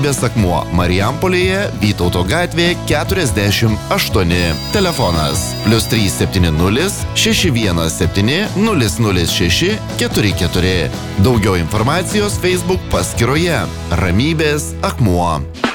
Akmuo Marijampolėje, Vytauto gatvė 48. Telefonas +370 617 006 44. Daugiau informacijos Facebook paskyroje Ramybės akmuo.